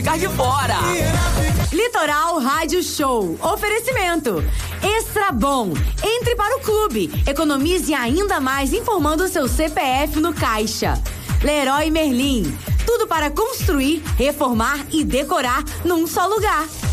ficar de fora. Litoral Rádio Show. Oferecimento Extra Bom. Entre para o clube. Economize ainda mais informando o seu CPF no Caixa. Leroy Merlin. Tudo para construir, reformar e decorar num só lugar.